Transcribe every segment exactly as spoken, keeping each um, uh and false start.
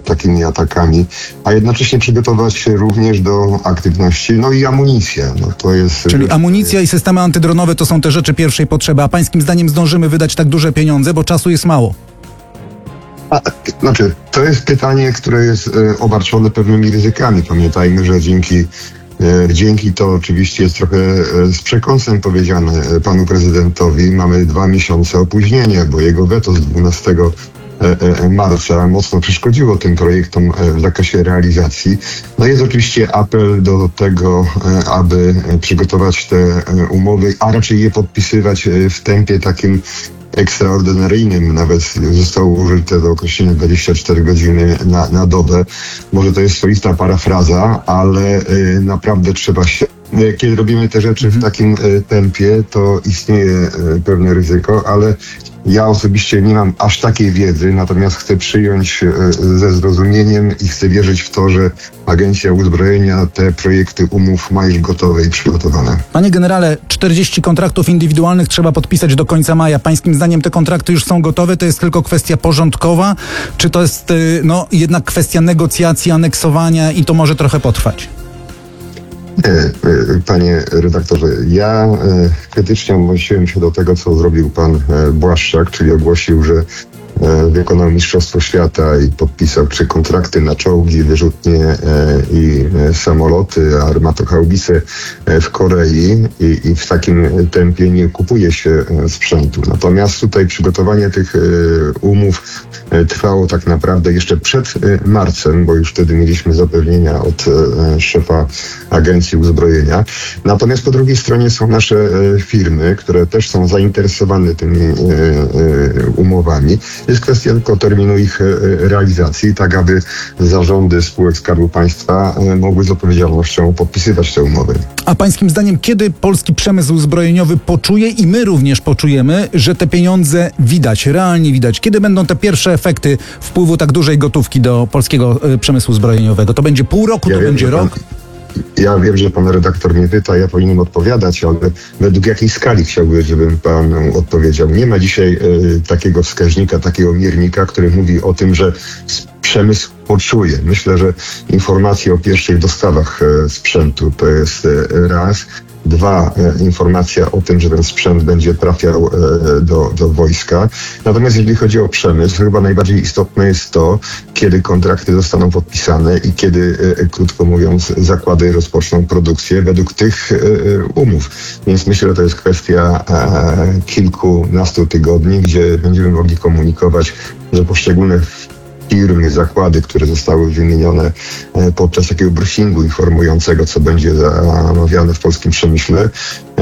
takimi atakami, a jednocześnie przygotować się również do aktywności, no i amunicja. No to jest, Czyli amunicja i systemy antydronowe to są te rzeczy pierwszej potrzeby, a pańskim zdaniem zdążymy wydać tak duże pieniądze, bo czasu jest mało? A, znaczy, to jest pytanie, które jest e, obarczone pewnymi ryzykami. Pamiętajmy, że dzięki e, dzięki to oczywiście jest trochę e, z przekąsem powiedziane e, panu prezydentowi, mamy dwa miesiące opóźnienia, bo jego weto z dwunastego marca mocno przeszkodziło tym projektom w zakresie realizacji. No jest oczywiście apel do tego, aby przygotować te umowy, a raczej je podpisywać w tempie takim ekstraordynaryjnym. Nawet zostało użyte do określenia dwadzieścia cztery godziny na, na dobę. Może to jest swoista parafraza, ale y, naprawdę trzeba się... Kiedy robimy te rzeczy w takim y, tempie, to istnieje y, pewne ryzyko, ale ja osobiście nie mam aż takiej wiedzy, natomiast chcę przyjąć y, ze zrozumieniem i chcę wierzyć w to, że Agencja Uzbrojenia te projekty umów ma już gotowe i przygotowane. Panie generale, czterdzieści kontraktów indywidualnych trzeba podpisać do końca maja. Pańskim zdaniem te kontrakty już są gotowe? To jest tylko kwestia porządkowa? Czy to jest y, no, jednak kwestia negocjacji, aneksowania i to może trochę potrwać? Panie redaktorze, ja krytycznie odnosiłem się do tego, co zrobił pan Błaszczak, czyli ogłosił, że wykonał Mistrzostwo Świata i podpisał trzy kontrakty na czołgi, wyrzutnie i samoloty, armatohaubice w Korei i, i w takim tempie nie kupuje się sprzętu. Natomiast tutaj przygotowanie tych umów trwało tak naprawdę jeszcze przed marcem, bo już wtedy mieliśmy zapewnienia od szefa Agencji Uzbrojenia. Natomiast po drugiej stronie są nasze firmy, które też są zainteresowane tymi umowami. Jest kwestia tylko terminu ich realizacji, tak aby zarządy spółek Skarbu Państwa mogły z odpowiedzialnością podpisywać te umowy. A pańskim zdaniem, kiedy polski przemysł zbrojeniowy poczuje i my również poczujemy, że te pieniądze widać, realnie widać? Kiedy będą te pierwsze efekty wpływu tak dużej gotówki do polskiego przemysłu zbrojeniowego? To będzie pół roku, ja to wiem, będzie rok? Pan... Ja wiem, że pan redaktor mnie pyta, ja powinienem odpowiadać, ale według jakiej skali chciałby, żebym pan odpowiedział? Nie ma dzisiaj y, takiego wskaźnika, takiego miernika, który mówi o tym, że przemysł poczuje. Myślę, że informacje o pierwszych dostawach y, sprzętu to jest y, raz. Dwa, e, informacja o tym, że ten sprzęt będzie trafiał e, do, do wojska. Natomiast jeżeli chodzi o przemysł, chyba najbardziej istotne jest to, kiedy kontrakty zostaną podpisane i kiedy, e, krótko mówiąc, zakłady rozpoczną produkcję według tych e, umów. Więc myślę, że to jest kwestia e, kilkunastu tygodni, gdzie będziemy mogli komunikować, że poszczególne firmy, zakłady, które zostały wymienione podczas takiego briefingu informującego, co będzie zamawiane w polskim przemyśle,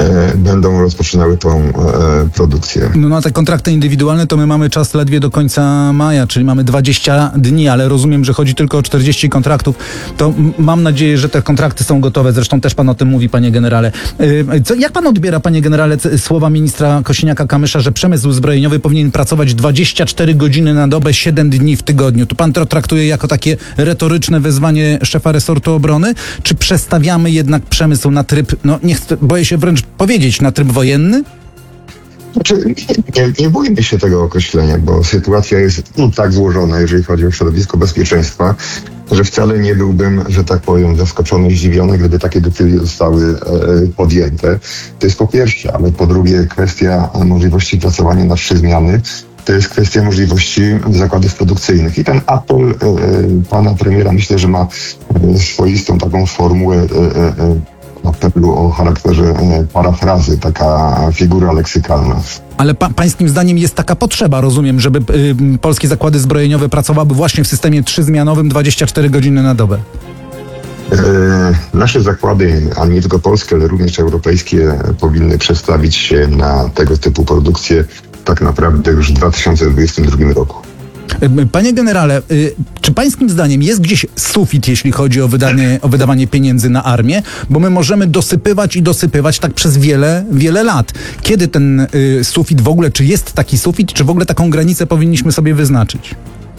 będą rozpoczynały tą e, produkcję. No na te kontrakty indywidualne to my mamy czas ledwie do końca maja, czyli mamy dwadzieścia dni, ale rozumiem, że chodzi tylko o czterdzieści kontraktów. To m- mam nadzieję, że te kontrakty są gotowe. Zresztą też pan o tym mówi, panie generale. Yy, co, jak pan odbiera, panie generale, c- słowa ministra Kosiniaka-Kamysza, że przemysł zbrojeniowy powinien pracować dwadzieścia cztery godziny na dobę, siedem dni w tygodniu? To pan to traktuje jako takie retoryczne wezwanie szefa resortu obrony? Czy przestawiamy jednak przemysł na tryb, no nie chcę, boję się wręcz powiedzieć, na tryb wojenny? Znaczy, nie, nie, nie bójmy się tego określenia, bo sytuacja jest no, tak złożona, jeżeli chodzi o środowisko bezpieczeństwa, że wcale nie byłbym, że tak powiem, zaskoczony, zdziwiony, gdyby takie decyzje zostały e, podjęte. To jest po pierwsze, ale po drugie kwestia możliwości pracowania na trzy zmiany. To jest kwestia możliwości zakładów produkcyjnych. I ten apel e, pana premiera, myślę, że ma e, swoistą taką formułę e, e, apelu o charakterze e, parafrazy, taka figura leksykalna. Ale pa, pańskim zdaniem jest taka potrzeba, rozumiem, żeby y, polskie zakłady zbrojeniowe pracowały właśnie w systemie trzyzmianowym dwadzieścia cztery godziny na dobę? E, nasze zakłady, a nie tylko polskie, ale również europejskie, powinny przestawić się na tego typu produkcję tak naprawdę już w dwa tysiące dwudziestym drugim roku. Panie generale, czy pańskim zdaniem jest gdzieś sufit, jeśli chodzi o wydanie, o wydawanie pieniędzy na armię? Bo my możemy dosypywać i dosypywać tak przez wiele, wiele lat. Kiedy ten y, sufit w ogóle, czy jest taki sufit, czy w ogóle taką granicę powinniśmy sobie wyznaczyć?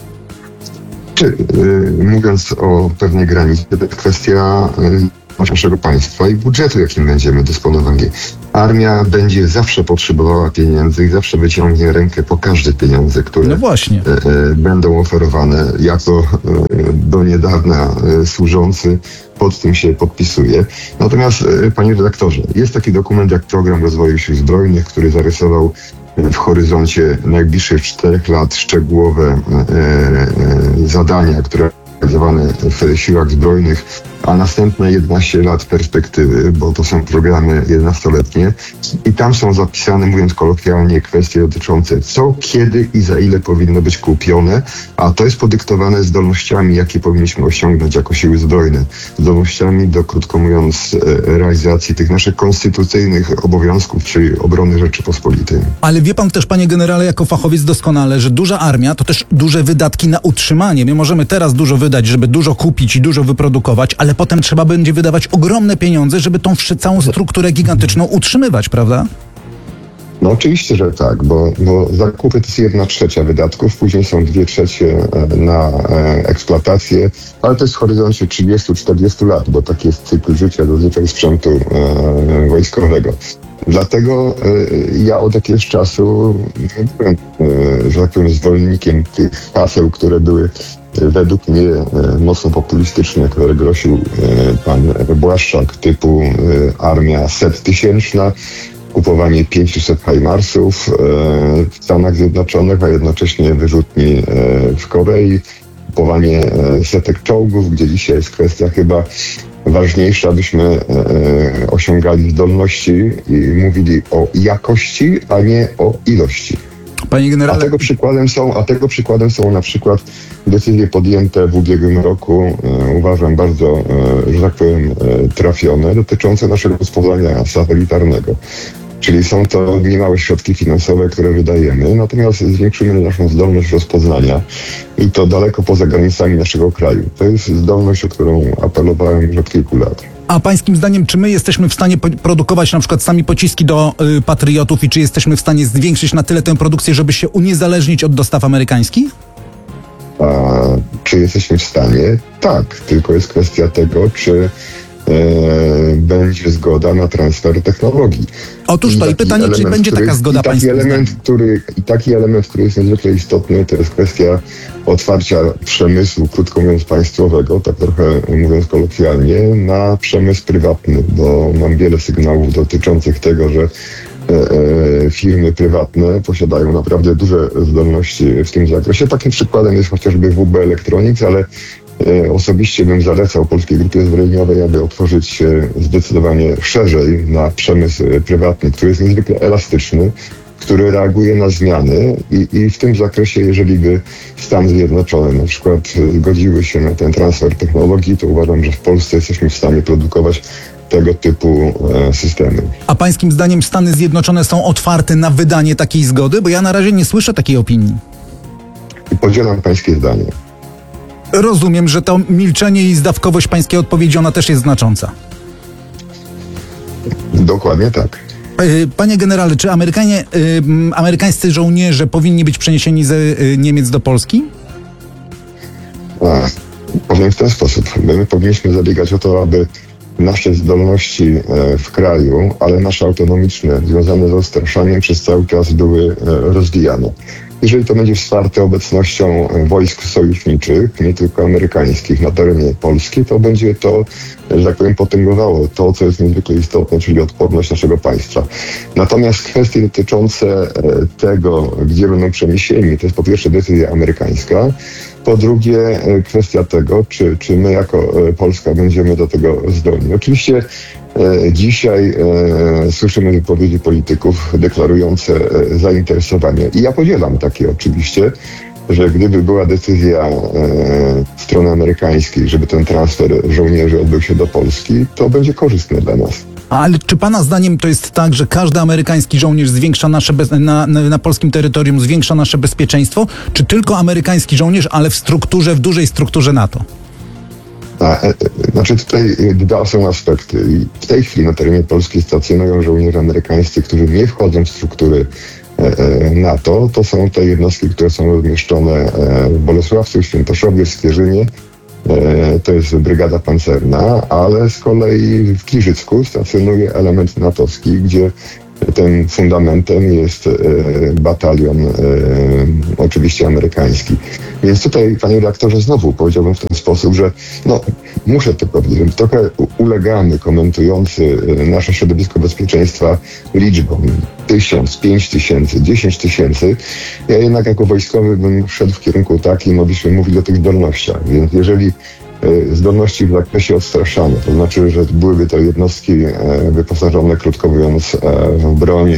Czy, y, mówiąc o pewnej granicy, to jest kwestia y, naszego państwa i budżetu, jakim będziemy dysponowali. Armia będzie zawsze potrzebowała pieniędzy i zawsze wyciągnie rękę po każde pieniądze, które No właśnie. e, e, będą oferowane. Jako e, do niedawna e, służący pod tym się podpisuje. Natomiast, e, panie redaktorze, jest taki dokument jak Program Rozwoju Sił Zbrojnych, który zarysował w horyzoncie najbliższych czterech lat szczegółowe e, e, zadania, które realizowane w siłach zbrojnych, a następne jedenaście lat perspektywy, bo to są programy jedenastoletnie i tam są zapisane, mówiąc kolokwialnie, kwestie dotyczące co, kiedy i za ile powinno być kupione, a to jest podyktowane zdolnościami, jakie powinniśmy osiągnąć jako siły zbrojne. Zdolnościami do, krótko mówiąc, realizacji tych naszych konstytucyjnych obowiązków, czyli obrony Rzeczypospolitej. Ale wie pan też, panie generale, jako fachowiec doskonale, że duża armia to też duże wydatki na utrzymanie. My możemy teraz dużo wydać, żeby dużo kupić i dużo wyprodukować, ale potem trzeba będzie wydawać ogromne pieniądze, żeby tą wszy- całą strukturę gigantyczną utrzymywać, prawda? No oczywiście, że tak, bo, bo zakupy to jest jedna trzecia wydatków, później są dwie trzecie e, na e, eksploatację, ale to jest w horyzoncie trzydziestu czterdziestu lat, bo taki jest cykl życia zazwyczaj sprzętu e, wojskowego. Dlatego e, ja od jakiegoś czasu nie byłem, e, że tak powiem, zwolennikiem tych haseł, które były e, według mnie e, mocno populistyczne, które głosił e, pan Błaszczak, typu e, armia settysięczna, kupowanie pięciuset Hajmarsów e, w Stanach Zjednoczonych, a jednocześnie wyrzutni e, w Korei, kupowanie e, setek czołgów, gdzie dzisiaj jest kwestia chyba ważniejsza, abyśmy e, osiągali zdolności i mówili o jakości, a nie o ilości. Panie A generale, tego przykładem są, a tego przykładem są na przykład decyzje podjęte w ubiegłym roku, e, uważam bardzo, e, że tak powiem, e, trafione, dotyczące naszego rozpoznania satelitarnego. Czyli są to niemałe środki finansowe, które wydajemy, natomiast zwiększymy naszą zdolność rozpoznania i to daleko poza granicami naszego kraju. To jest zdolność, o którą apelowałem już od kilku lat. a pańskim zdaniem, czy my jesteśmy w stanie po- produkować na przykład sami pociski do y, patriotów i czy jesteśmy w stanie zwiększyć na tyle tę produkcję, żeby się uniezależnić od dostaw amerykańskich? A czy jesteśmy w stanie? Tak, tylko jest kwestia tego, czy e, będzie zgoda na transfer technologii. Otóż to i taki pytanie, czy element, będzie który- taka zgoda i taki pańskim element, zdaniem? który, I taki element, który jest niezwykle istotny, to jest kwestia otwarcia przemysłu, krótko mówiąc państwowego, tak trochę mówiąc kolokwialnie, na przemysł prywatny, bo mam wiele sygnałów dotyczących tego, że e, e, firmy prywatne posiadają naprawdę duże zdolności w tym zakresie. Takim przykładem jest chociażby W B Electronics, ale e, osobiście bym zalecał Polskiej Grupie Zbrojeniowej, aby otworzyć się zdecydowanie szerzej na przemysł e, prywatny, który jest niezwykle elastyczny, który reaguje na zmiany i, i w tym zakresie, jeżeli by Stany Zjednoczone na przykład e, zgodziły się na ten transfer technologii, to uważam, że w Polsce jesteśmy w stanie produkować tego typu e, systemy. A pańskim zdaniem Stany Zjednoczone są otwarte na wydanie takiej zgody? Bo ja na razie nie słyszę takiej opinii. I podzielam pańskie zdanie. Rozumiem, że to milczenie i zdawkowość pańskiej odpowiedzi, ona też jest znacząca. Dokładnie tak. Y, Panie generale, czy Amerykanie, y, m, amerykańscy żołnierze powinni być przeniesieni z y, Niemiec do Polski? A, powiem w ten sposób. My powinniśmy zabiegać o to, aby nasze zdolności e, w kraju, ale nasze autonomiczne, związane z odstraszaniem, przez cały czas były e, rozwijane. Jeżeli to będzie wsparte obecnością e, wojsk sojuszniczych, nie tylko amerykańskich, na terenie Polski, to będzie to, że tak powiem, potęgowało to, co jest niezwykle istotne, czyli odporność naszego państwa. Natomiast kwestie dotyczące e, tego, gdzie będą przeniesieni, to jest po pierwsze decyzja amerykańska, po drugie e, kwestia tego, czy, czy my jako e, Polska będziemy do tego zdolni. Oczywiście e, dzisiaj e, słyszymy wypowiedzi polityków deklarujące e, zainteresowanie i ja podzielam takie oczywiście, że gdyby była decyzja e, strony amerykańskiej, żeby ten transfer żołnierzy odbył się do Polski, to będzie korzystne dla nas. Ale czy pana zdaniem to jest tak, że każdy amerykański żołnierz zwiększa nasze bez, na, na, na polskim terytorium zwiększa nasze bezpieczeństwo? Czy tylko amerykański żołnierz, ale w strukturze, w dużej strukturze NATO? A, e, e, znaczy tutaj dwa są aspekty. I w tej chwili na terenie Polski stacjonują żołnierze amerykańscy, którzy nie wchodzą w struktury e, e, NATO. To są te jednostki, które są rozmieszczone e, w Bolesławcu, w Świętoszowie, w Zwierzynie. to jest brygada pancerna, ale z kolei w Giżycku stacjonuje element natowski, gdzie tym fundamentem jest e, batalion e, oczywiście amerykański. Więc tutaj, panie redaktorze, znowu powiedziałbym w ten sposób, że no, muszę to powiedzieć, że trochę ulegamy, komentujący nasze środowisko bezpieczeństwa liczbą tysiąc, pięć tysięcy, dziesięć tysięcy. Ja jednak jako wojskowy bym szedł w kierunku takim, abyśmy mówili o tych zdolnościach. Więc jeżeli zdolności w zakresie odstraszania, to znaczy, że byłyby to jednostki wyposażone, krótko mówiąc, w broń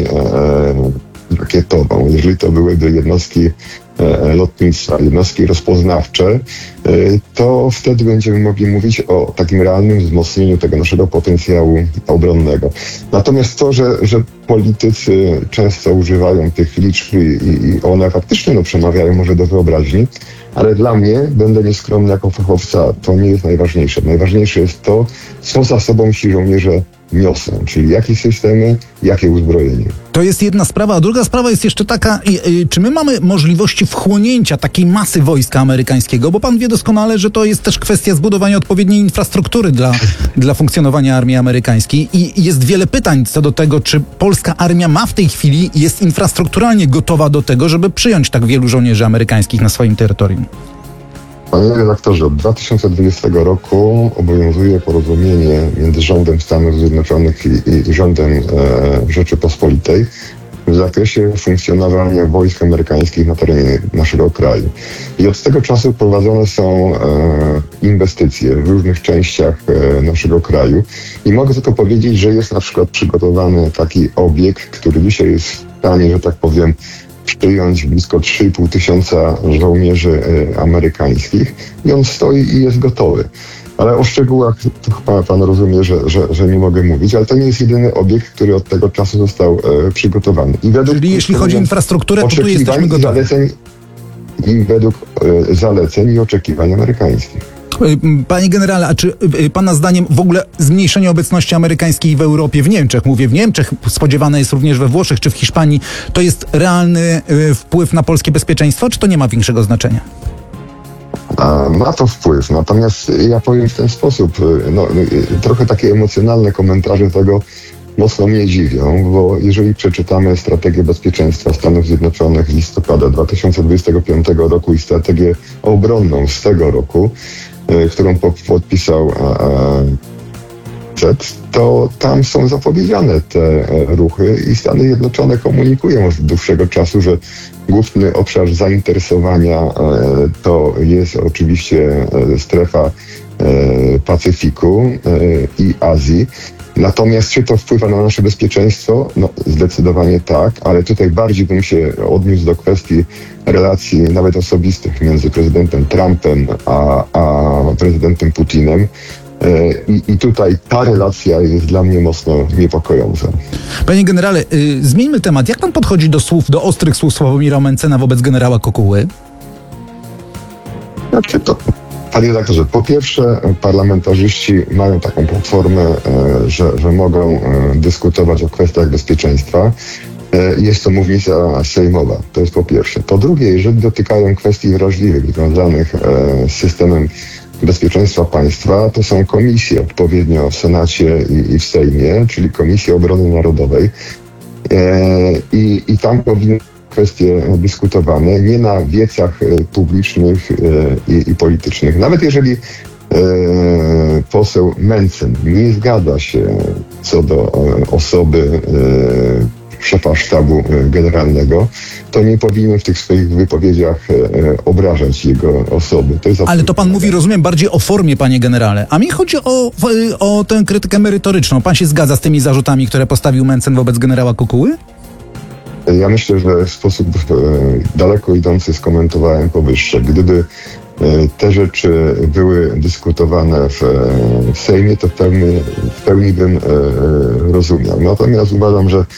rakietową. Jeżeli to byłyby jednostki lotnictwa, jednostki rozpoznawcze, to wtedy będziemy mogli mówić o takim realnym wzmocnieniu tego naszego potencjału obronnego. Natomiast to, że, że politycy często używają tych liczb i, i one faktycznie no, przemawiają może do wyobraźni, ale dla mnie, będę nieskromny jako fachowca, to nie jest najważniejsze. Najważniejsze jest to, co za sobą ci żołnierze niosą, czyli jakie systemy, jakie uzbrojenie. To jest jedna sprawa, a druga sprawa jest jeszcze taka, czy my mamy możliwości wchłonięcia takiej masy wojska amerykańskiego, bo pan wie doskonale, że to jest też kwestia zbudowania odpowiedniej infrastruktury dla, dla funkcjonowania armii amerykańskiej i jest wiele pytań co do tego, czy polska armia ma w tej chwili, jest infrastrukturalnie gotowa do tego, żeby przyjąć tak wielu żołnierzy amerykańskich na swoim terytorium. Panie redaktorze, od dwa tysiące dwudziestego roku obowiązuje porozumienie między rządem Stanów Zjednoczonych i, i rządem e, Rzeczypospolitej w zakresie funkcjonowania wojsk amerykańskich na terenie naszego kraju. I od tego czasu prowadzone są e, inwestycje w różnych częściach e, naszego kraju. I mogę tylko powiedzieć, że jest na przykład przygotowany taki obiekt, który dzisiaj jest w stanie, że tak powiem, przyjąć blisko trzy i pół tysiąca żołnierzy y, amerykańskich i on stoi i jest gotowy. Ale o szczegółach to chyba pan rozumie, że, że, że nie mogę mówić, ale to nie jest jedyny obiekt, który od tego czasu został e, przygotowany. I według, Czyli jeśli chodzi o infrastrukturę, to tu jesteśmy gotowi. Zaleceń, I według e, zaleceń i oczekiwań amerykańskich. Panie generale, a czy pana zdaniem w ogóle zmniejszenie obecności amerykańskiej w Europie, w Niemczech, mówię w Niemczech, spodziewane jest również we Włoszech czy w Hiszpanii, to jest realny wpływ na polskie bezpieczeństwo, czy to nie ma większego znaczenia? Ma to wpływ, natomiast ja powiem w ten sposób, no, trochę takie emocjonalne komentarze tego mocno mnie dziwią, bo jeżeli przeczytamy strategię bezpieczeństwa Stanów Zjednoczonych z listopada dwa tysiące dwudziestego piątego roku i strategię obronną z tego roku, którą podpisał Przed, to tam są zapowiedziane te ruchy i Stany Zjednoczone komunikują od dłuższego czasu, że główny obszar zainteresowania to jest oczywiście strefa Pacyfiku i Azji. Natomiast czy to wpływa na nasze bezpieczeństwo? No zdecydowanie tak, ale tutaj bardziej bym się odniósł do kwestii relacji nawet osobistych między prezydentem Trumpem a, a prezydentem Putinem. I, I tutaj ta relacja jest dla mnie mocno niepokojąca. Panie generale, yy, zmieńmy temat. Jak pan podchodzi do słów, do ostrych słów Sławomira Mentzena wobec generała Kokuły? Znaczy to, panie redaktorze, po pierwsze parlamentarzyści mają taką platformę, e, że, że mogą e, dyskutować o kwestiach bezpieczeństwa. E, jest to mównica sejmowa, to jest po pierwsze. Po drugie, jeżeli dotykają kwestii wrażliwych związanych e, z systemem bezpieczeństwa państwa, to są komisje odpowiednio w Senacie i, i w Sejmie, czyli Komisja Obrony Narodowej e, i, i tam powinny kwestie dyskutowane, nie na wiecach e, publicznych e, i, i politycznych. Nawet jeżeli e, poseł Mentzen nie zgadza się co do e, osoby e, szefa sztabu generalnego, to nie powinien w tych swoich wypowiedziach e, obrażać jego osoby. To jest Ale to pan mówi, rozumiem, bardziej o formie, panie generale. A mi chodzi o, o tę krytykę merytoryczną. Pan się zgadza z tymi zarzutami, które postawił Mentzen wobec generała Kokuły? Ja myślę, że w sposób e, daleko idący skomentowałem powyższe. Gdyby e, te rzeczy były dyskutowane w, w Sejmie, to w pełni, w pełni bym e, rozumiał. Natomiast uważam, że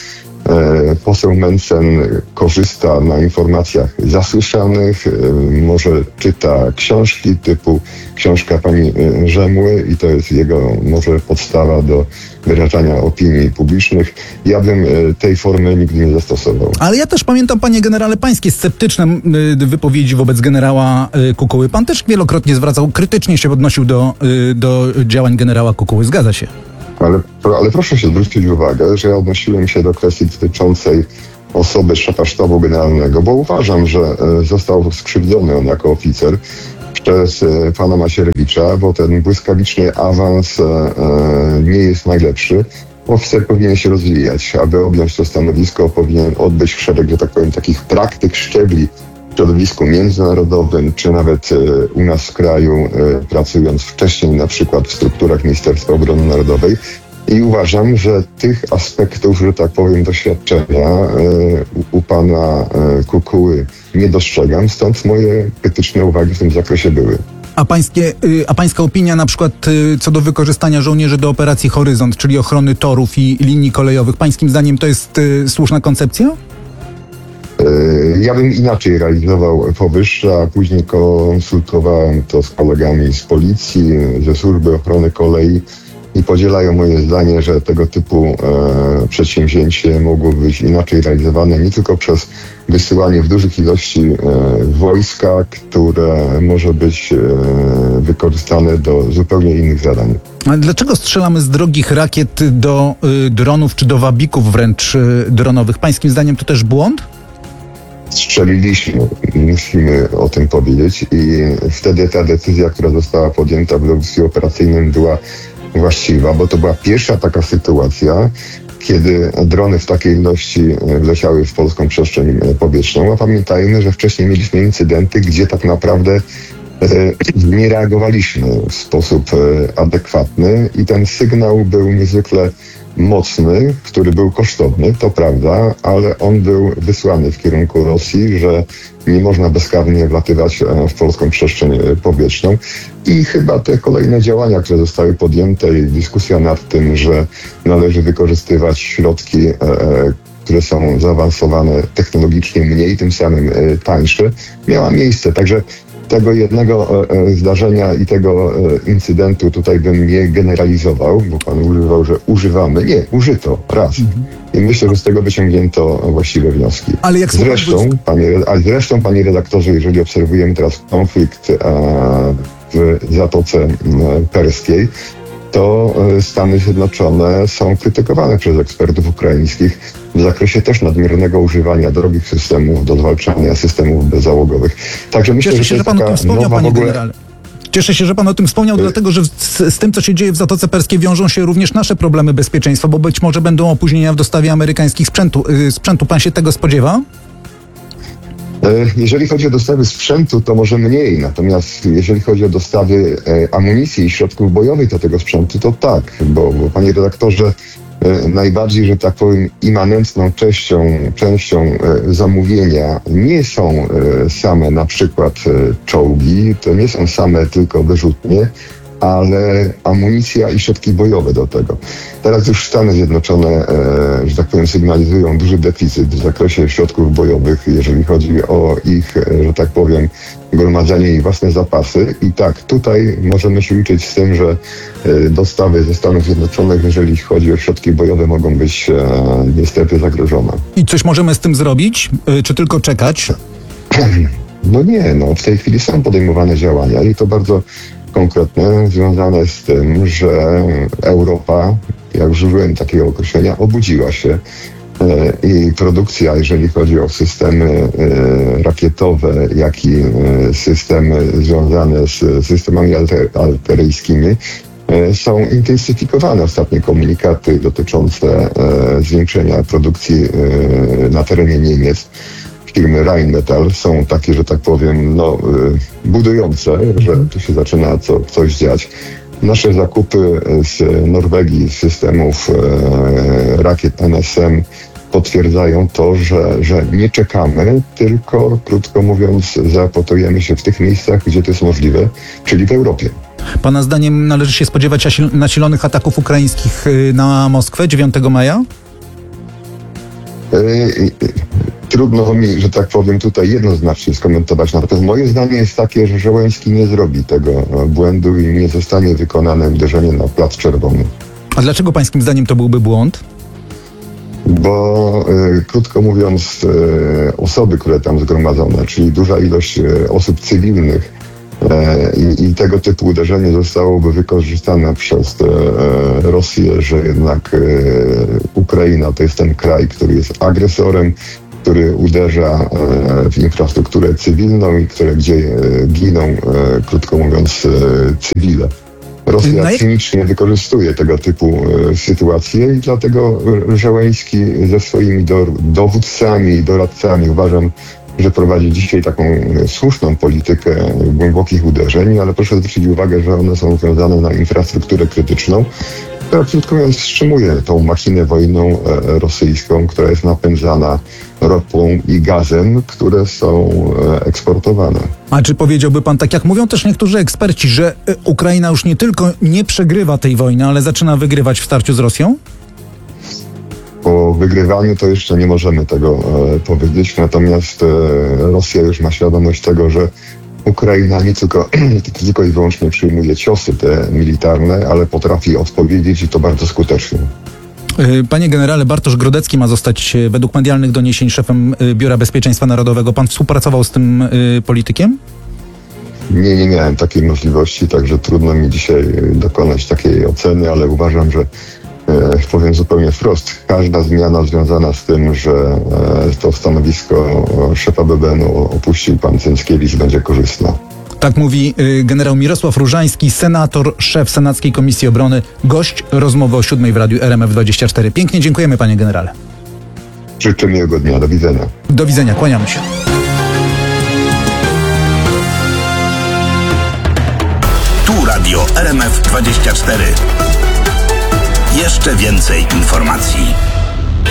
Poseł Mencen korzysta na informacjach zasłyszanych, może czyta książki typu książka pani Rzemły i to jest jego może podstawa do wyrażania opinii publicznych. Ja bym tej formy nigdy nie zastosował. Ale ja też pamiętam, panie generale, pańskie sceptyczne wypowiedzi wobec generała Kukuły. Pan też wielokrotnie zwracał, krytycznie się odnosił do, do działań generała Kukuły. Zgadza się? Ale, ale proszę się zwrócić uwagę, że ja odnosiłem się do kwestii dotyczącej osoby szefa sztabu generalnego, bo uważam, że został skrzywdzony on jako oficer przez pana Macierewicza, bo ten błyskawiczny awans nie jest najlepszy. Oficer powinien się rozwijać. Aby objąć to stanowisko, powinien odbyć szereg, że tak powiem, takich praktyk, szczebli w środowisku międzynarodowym, czy nawet u nas w kraju, pracując wcześniej na przykład w strukturach Ministerstwa Obrony Narodowej. I uważam, że tych aspektów, że tak powiem, doświadczenia u, u pana Kukuły nie dostrzegam, stąd moje krytyczne uwagi w tym zakresie były. A, pańskie, a pańska opinia na przykład co do wykorzystania żołnierzy do operacji Horyzont, czyli ochrony torów i linii kolejowych, pańskim zdaniem to jest słuszna koncepcja? Ja bym inaczej realizował powyższe, a później konsultowałem to z kolegami z policji, ze Służby Ochrony Kolei i podzielają moje zdanie, że tego typu e, przedsięwzięcie mogło być inaczej realizowane nie tylko przez wysyłanie w dużych ilości e, wojska, które może być e, wykorzystane do zupełnie innych zadań. A dlaczego strzelamy z drogich rakiet do y, dronów czy do wabików wręcz y, dronowych? Pańskim zdaniem to też błąd? Strzeliliśmy, musimy o tym powiedzieć i wtedy ta decyzja, która została podjęta w dowództwie operacyjnym, była właściwa, bo to była pierwsza taka sytuacja, kiedy drony w takiej ilości wleciały w polską przestrzeń powietrzną, a pamiętajmy, że wcześniej mieliśmy incydenty, gdzie tak naprawdę nie reagowaliśmy w sposób adekwatny i ten sygnał był niezwykle mocny, który był kosztowny, to prawda, ale on był wysłany w kierunku Rosji, że nie można bezkarnie wlatywać w polską przestrzeń powietrzną. I chyba te kolejne działania, które zostały podjęte i dyskusja nad tym, że należy wykorzystywać środki, e, które są zaawansowane technologicznie mniej, tym samym e, tańsze, miała miejsce. Także tego jednego e, zdarzenia i tego e, incydentu tutaj bym nie generalizował, bo pan używał, że używamy. Nie, użyto raz. Mhm. I myślę, że z tego wyciągnięto właściwe wnioski. Ale jak zresztą, być... panie, a zresztą, panie redaktorze, jeżeli obserwujemy teraz konflikt e, w Zatoce Perskiej, to Stany Zjednoczone są krytykowane przez ekspertów ukraińskich w zakresie też nadmiernego używania drogich systemów do zwalczania systemów bezzałogowych. Także myślę, Cieszę że się, że pan o tym wspomniał, panie ogóle... generale. Cieszę się, że pan o tym wspomniał, y- dlatego że z, z tym, co się dzieje w Zatoce Perskiej, wiążą się również nasze problemy bezpieczeństwa, bo być może będą opóźnienia w dostawie amerykańskich sprzętu. Yy, sprzętu. Pan się tego spodziewa? Jeżeli chodzi o dostawy sprzętu, to może mniej, natomiast jeżeli chodzi o dostawy amunicji i środków bojowych do tego sprzętu, to tak, bo, bo panie redaktorze, najbardziej, że tak powiem, immanentną częścią, częścią zamówienia nie są same na przykład czołgi, to nie są same tylko wyrzutnie, ale amunicja i środki bojowe do tego. Teraz już Stany Zjednoczone, e, że tak powiem, sygnalizują duży deficyt w zakresie środków bojowych, jeżeli chodzi o ich, e, że tak powiem, gromadzenie i własne zapasy. I tak, tutaj możemy się liczyć z tym, że e, dostawy ze Stanów Zjednoczonych, jeżeli chodzi o środki bojowe, mogą być e, niestety zagrożone. I coś możemy z tym zrobić, e, czy tylko czekać? No nie, no w tej chwili są podejmowane działania i to bardzo konkretne, związane z tym, że Europa, jak już użyłem takiego określenia, obudziła się i produkcja, jeżeli chodzi o systemy rakietowe, jak i systemy związane z systemami alter, alteryjskimi, są intensyfikowane ostatnie komunikaty dotyczące zwiększenia produkcji na terenie Niemiec. Firmy Rheinmetall są takie, że tak powiem, no, budujące, że tu się zaczyna co, coś dziać. Nasze zakupy z Norwegii, z systemów e, rakiet N S M potwierdzają to, że, że nie czekamy, tylko, krótko mówiąc, zaopatrujemy się w tych miejscach, gdzie to jest możliwe, czyli w Europie. Pana zdaniem należy się spodziewać nasilonych ataków ukraińskich na Moskwę dziewiątego maja? Yy, Trudno mi, że tak powiem, tutaj jednoznacznie skomentować. Natomiast moje zdanie jest takie, że Zełenski nie zrobi tego błędu i nie zostanie wykonane uderzenie na Plac Czerwony. A dlaczego pańskim zdaniem to byłby błąd? Bo e, krótko mówiąc, e, osoby, które tam zgromadzone, czyli duża ilość e, osób cywilnych e, i, i tego typu uderzenie zostałoby wykorzystane przez e, Rosję, że jednak e, Ukraina to jest ten kraj, który jest agresorem, który uderza e, w infrastrukturę cywilną i które, gdzie e, giną, e, krótko mówiąc, e, cywile. Rosja Na jak- cynicznie wykorzystuje tego typu e, sytuacje i dlatego Zełenski ze swoimi do, dowódcami i doradcami uważam, że prowadzi dzisiaj taką e, słuszną politykę głębokich uderzeń, ale proszę zwrócić uwagę, że one są związane na infrastrukturę krytyczną, która krótko mówiąc wstrzymuje tą machinę wojenną e, rosyjską, która jest napędzana ropą i gazem, które są e, eksportowane. A czy powiedziałby pan, tak jak mówią też niektórzy eksperci, że y, Ukraina już nie tylko nie przegrywa tej wojny, ale zaczyna wygrywać w starciu z Rosją? O wygrywaniu to jeszcze nie możemy tego e, powiedzieć, natomiast e, Rosja już ma świadomość tego, że Ukraina nie tylko, tylko i wyłącznie przyjmuje ciosy te militarne, ale potrafi odpowiedzieć i to bardzo skutecznie. Y, Panie generale, Bartosz Grodecki ma zostać y, według medialnych doniesień szefem y, Biura Bezpieczeństwa Narodowego. Pan współpracował z tym y, politykiem? Nie, nie miałem takiej możliwości, także trudno mi dzisiaj dokonać takiej oceny, ale uważam, że e, powiem zupełnie wprost, każda zmiana związana z tym, że e, to stanowisko szefa B B N-u opuścił pan Cęckiewicz, będzie korzystna. Tak mówi y, generał Mirosław Różański, senator, szef Senackiej Komisji Obrony, gość rozmowy o siódmej w Radiu R M F dwadzieścia cztery. Pięknie dziękujemy, panie generale. Życzę miłego dnia, do widzenia. Do widzenia, kłaniamy się. Tu Radio R M F dwadzieścia cztery. Jeszcze więcej informacji.